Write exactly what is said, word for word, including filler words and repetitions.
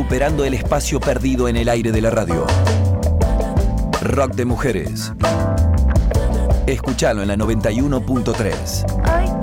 recuperando el espacio perdido en el aire de la radio. Rock de mujeres. Escuchalo en la noventa y uno punto tres. Ay.